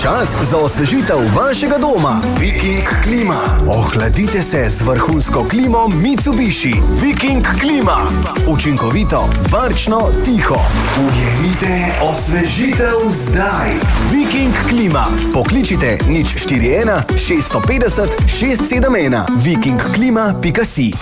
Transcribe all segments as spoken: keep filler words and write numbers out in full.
Čas za osvežitev vašega doma. Viking klima. Ohladite se z vrhunsko klimo Mitsubishi. Viking klima. Učinkovito, varčno, tiho. Ujemite osvežitev zdaj. Viking klima. Pokličite nič štiri ena šest pet nula šest sedem ena. viking klima pika si.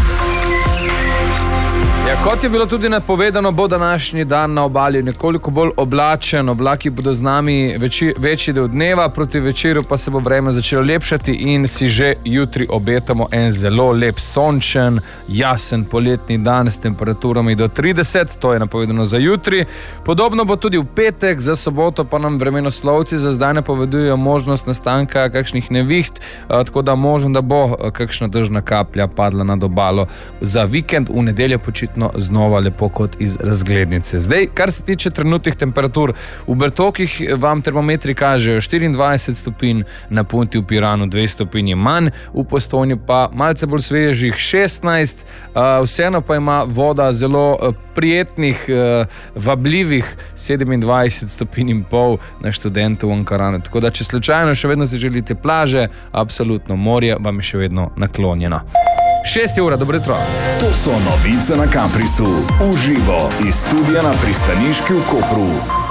Ja, kot je bilo tudi napovedano, bo današnji dan na obali nekoliko bolj oblačen. Oblaki bodo z nami večji, večji del dneva, proti večeru pa se bo vreme začelo lepšati in si že jutri obetamo en zelo lep sončen, jasen poletni dan s temperaturami do trideset, to je napovedano za jutri. Podobno bo tudi v petek, za soboto pa nam vremenoslovci za zdaj napovedujejo možnost nastanka kakšnih neviht, tako da možno, da bo kakšna dežna kaplja padla nad obalo za vikend, v nedeljo počitno znova lepo kot iz razglednice. Zdaj, kar se tiče trenutnih temperatur, v Bertokih vam termometri kažejo štiriindvajset stopinj, na Punti v Piranu dve stopinji manj, v Postojni pa malce bolj svežih šestnajst, vseeno pa ima voda zelo prijetnih, vabljivih sedemindvajset stopinj in pol na Študentu v Ankaranu. Tako da, če slučajno še vedno si želite plaže, absolutno morje vam je še vedno naklonjeno. šest ura, dobro jutro. To so novice na Kaprisu. Uživo iz studia na pristaniški v Kopru.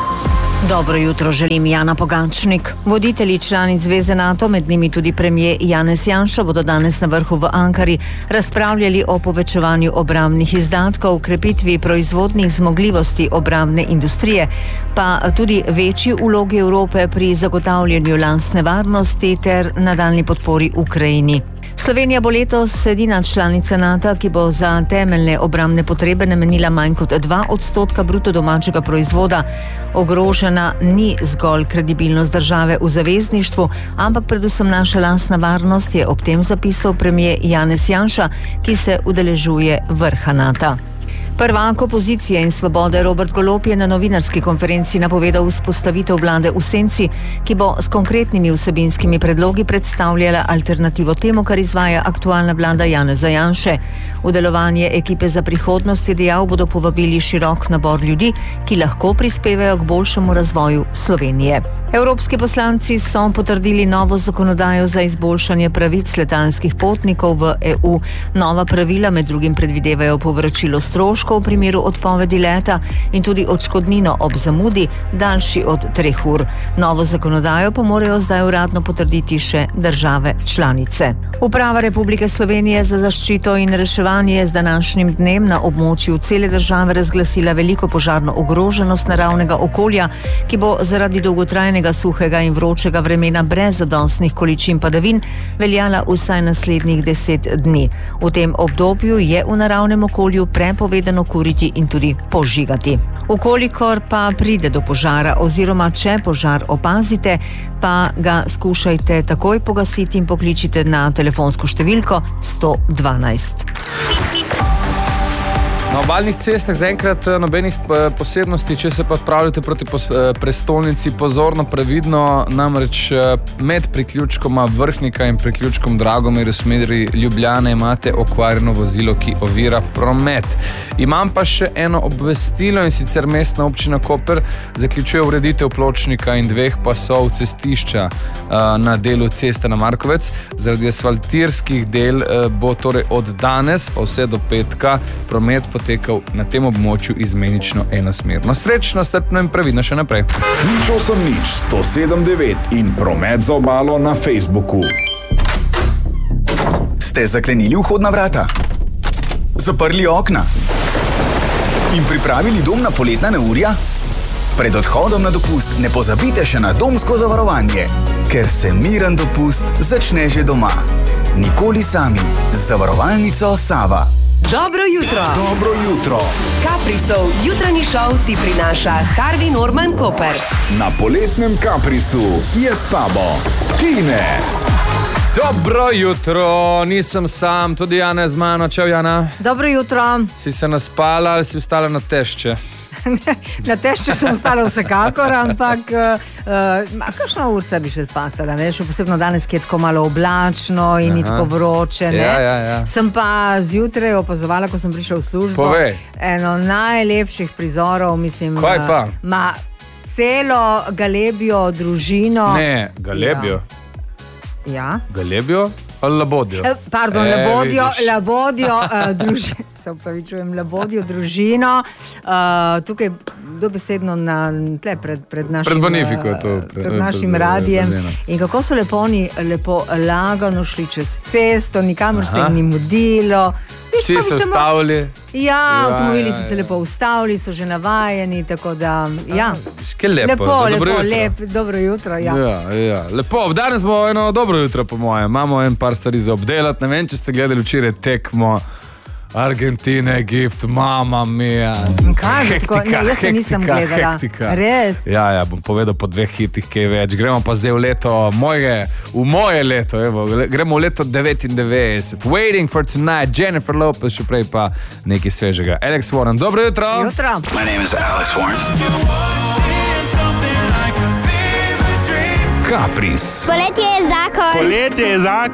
Dobro jutro želim, Jana Pogačnik. Voditelji članic Zveze NATO, med njimi tudi premijer Janez Janša, bodo danes na vrhu v Ankari razpravljali o povečevanju obrambnih izdatkov, krepitvi proizvodnih zmogljivosti obrambne industrije, pa tudi večji vlogi Evrope pri zagotavljanju lastne varnosti ter nadaljnji podpori Ukrajini. Slovenija bo letos edina članica NATO, ki bo za temeljne obrambne potrebe namenila manj kot dva odstotka bruto domačega proizvoda. Ogrožena ni zgolj kredibilnost države v zavezništvu, ampak predvsem naša lastna varnost, je ob tem zapisal premijer Janez Janša, ki se udeležuje vrha NATO. Prvak opozicije in Svobode Robert Golob je na novinarski konferenci napovedal vzpostavitev vlade v senci, ki bo s konkretnimi vsebinskimi predlogi predstavljala alternativo temu, kar izvaja aktualna vlada Janeza Janše. V delovanje ekipe za prihodnost, je dejal, bodo povabili širok nabor ljudi, ki lahko prispevajo k boljšemu razvoju Slovenije. Evropski poslanci so potrdili novo zakonodajo za izboljšanje pravic letalskih potnikov v E U. Nova pravila med drugim predvidevajo povračilo stroškov v primeru odpovedi leta in tudi odškodnino ob zamudi, daljši od treh ur. Novo zakonodajo pa morajo zdaj uradno potrditi še države članice. Uprava Republike Slovenije za zaščito in reševanje je z današnjim dnem na območju cele države razglasila veliko požarno ogroženost naravnega okolja, ki bo zaradi dolgotrajnega suhega in vročega vremena brez zadostnih količin padavin veljala vsaj naslednjih deset dni. V tem obdobju je v naravnem okolju prepovedano kuriti in tudi požigati. Ukolikor pa pride do požara oziroma če požar opazite, pa ga skušajte takoj pogasiti in pokličite na telefonsko številko sto dvanajst. Na obalnih cestah zaenkrat nobenih posebnosti, če se pa odpravljate proti prestolnici, pozorno, previdno, namreč med priključkoma Vrhnika in priključkom Dragomir v smeri Ljubljane imate okvarjeno vozilo, ki ovira promet. Imam pa še eno obvestilo, in sicer Mestna občina Koper zaključuje ureditev pločnika in dveh pasov cestišča na delu ceste na Markovec. Zaradi asfaltirskih del bo torej od danes pa vse do petka promet potekal na tem območju izmenično enosmerno. Srečno, strpno in previdno še naprej. Nič osem nič sto sedem devet in promet za obalo na Facebooku. Ste zaklenili vhodna vrata? Zaprli okna? In pripravili dom na poletna neurja? Pred odhodom na dopust ne pozabite še na domsko zavarovanje, ker se miren dopust začne že doma. Nikoli sami. Z zavarovalnico Sava. Dobro jutro. Dobro jutro. Kaprisov jutranji šov ti prinaša Harvey Norman Koper. Na poletnem Kaprisu je s tabo Tine. Dobro jutro, nisem sam, tudi Jana je z mano. Čau, Jana. Dobro jutro. Si se naspala ali si ostala na tešče? Na tešče sem ostala vsekakor, ampak uh, kakšna urca bi še pasala, ne? Še posebno danes, ki je tako malo oblačno in ni tako vroče, ne? Ja, ja, ja. Sem pa zjutraj opazovala, ko sem prišla v službo. Povej. Eno najlepših prizorov, mislim. Kaj pa? Ma, celo Galebijo družino. Ne, Galebijo. Ja. ja. Galebijo ali Labodijo? Eh, pardon, e, Labodijo, Labodijo uh, družino. Se upravičujem, Labodijo družino. Uh, tukaj dobesedno na, tle, pred, pred našim, pred Bonifiko, to, pred, pred našim pred, radijem. Pred in kako so lepo oni lepo lagano šli čez cesto, nikamor Aha. se jim ni mudilo. Vsi so ustavili. Ja, ja, avtomobili so se lepo ustavili, so že navajeni, tako da, ja. Kaj lepo, lepo, dobro lepo, jutro. Lep, dobro jutro, ja. Ja, ja. Lepo, danes bo eno dobro jutro, po mojem. Imamo en par stvari za obdelati, ne vem, če ste gledali včeraj tekmo Argentine, Egipt, mama mia. Kaj, hektika, ne, jaz se nisem gledala. Hektika. Res? Ja, ja, bom povedal po dveh hitih, kaj več. Gremo pa zdaj v leto moje, v moje leto, evo, gremo v leto devetindevetdeset. Waiting for tonight, Jennifer Lopez, še prej pa nekaj svežega. Alex Warren, dobro jutro. Jutro. My name is Alex Warren. Kapris. Poletje je zakon. Poletje je zakon.